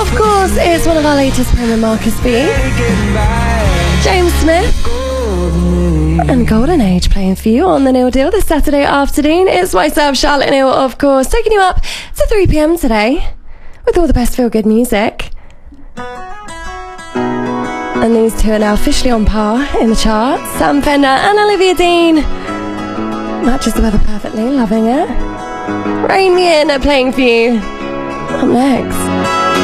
Of course, it's one of our latest Prima Marcus B. James Smith and Golden Age playing for you on the Neil Deal this Saturday afternoon. It's myself, Charlotte Neil, of course, taking you up to 3 p.m. today with all the best feel-good music. And these two are now officially on par in the charts. Sam Fender and Olivia Dean. Matches the weather perfectly, loving it. Rain Me In playing for you. Up next.